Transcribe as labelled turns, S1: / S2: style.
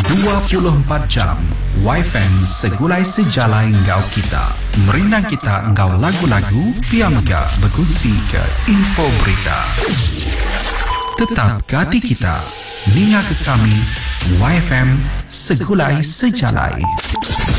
S1: 24 jam YFM segulai sejalai engkau kita. Merinang kita engkau lagu-lagu, piamega berkongsi ke info berita. Tetap ke hati kita, ninga ke kami, YFM segulai sejalai.